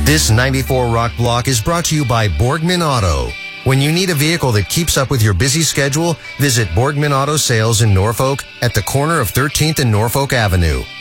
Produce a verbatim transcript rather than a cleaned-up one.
This ninety-four Rock Block is brought to you by Borgman Auto. When you need a vehicle that keeps up with your busy schedule, visit Borgman Auto Sales in Norfolk at the corner of thirteenth and Norfolk Avenue.